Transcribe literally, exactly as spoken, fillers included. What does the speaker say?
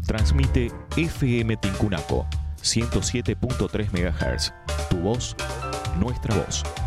Transmite F M Tincunaco, ciento siete punto tres megahertz. Tu voz, nuestra voz.